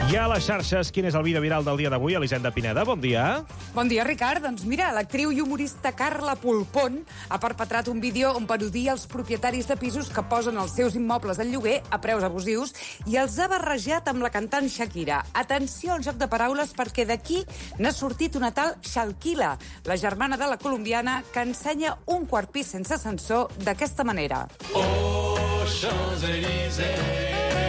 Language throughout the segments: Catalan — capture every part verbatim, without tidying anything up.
I a les xarxes, quin és el vídeo viral del dia d'avui? Elisenda Pineda, bon dia. Bon dia, Ricard. Doncs mira, l'actriu i humorista Carla Pulpón ha perpetrat un vídeo on parodia els propietaris de pisos que posen els seus immobles al lloguer a preus abusius i els ha barrejat amb la cantant Shakira. Atenció al joc de paraules, perquè d'aquí n'ha sortit una tal Shalkila, la germana de la colombiana, que ensenya un quart pis sense ascensor d'aquesta manera. Oh, Champs-Élysées.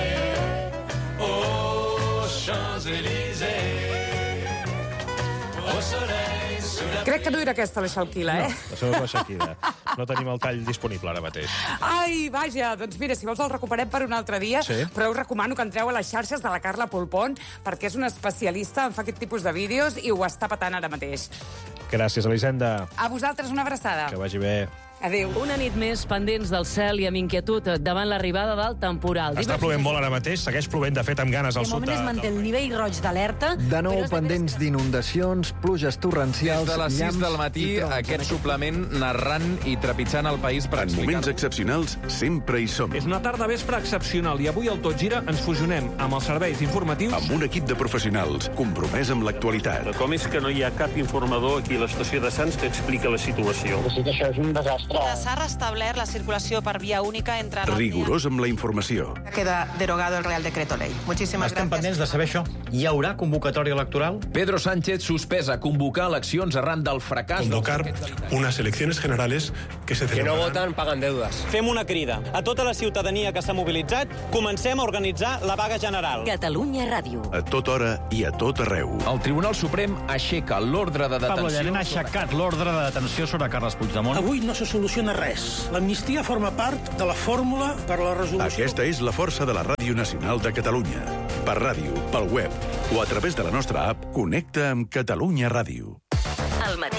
Oh, Champs-Élysées. Oh, soleil, soleil. Crec que no era aquesta la Shalkila, eh? No, això és la Shakira. No tenim el tall disponible ara mateix. Ai, vaja, doncs mira, si vols el recuperem per un altre dia, sí. Però us recomano que entreu a les xarxes de la Carla Pulpón, perquè és una especialista en fer aquest tipus de vídeos i ho està patant ara mateix. Gràcies, Elisenda. A vosaltres una abraçada. Que vagi bé. Adéu. Una nit més pendents del cel i amb inquietud davant l'arribada del temporal. Està plovent molt ara mateix, segueix plovent, de fet, amb ganes al De sud. moment es manté el nivell roig d'alerta. De nou pendents d'inundacions, pluges torrencials, Des de les sis del matí, aquest suplement narrant i trepitjant el país per En explicar... moments excepcionals, sempre hi som. És una tarda vespre excepcional i avui al Tot Gira ens fusionem amb els serveis informatius... Amb un equip de professionals compromès amb l'actualitat. Com és que no hi ha cap informador aquí a l'estació de Sants que explica la situació? Sí que això és un desastre. S'ha restablert la circulació per via única entre... Rigorós amb la informació. Queda derogado el Real Decreto Ley. Muchísimas Estem gracias. pendents de saber això. Hi haurà convocatòria electoral? Pedro Sánchez suspesa convocar eleccions arran del fracàs... Convocar unes eleccions generales que se Que no voten paguen deudes. Fem una crida a tota la ciutadania que s'ha mobilitzat. Comencem a organitzar la vaga general. Catalunya Ràdio. A tota hora i a tot arreu. El Tribunal Suprem aixeca l'ordre de detenció... Pablo Llaner ha aixecat l'ordre de detenció sobre Carles Puigdemont. Avui no se soluciona res. L'amnistia forma part de la fórmula per a la resolució... Aquesta és la força de la Ràdio Nacional de Catalunya. Per ràdio, pel web o a través de la nostra app, connecta amb Catalunya Ràdio. Al matí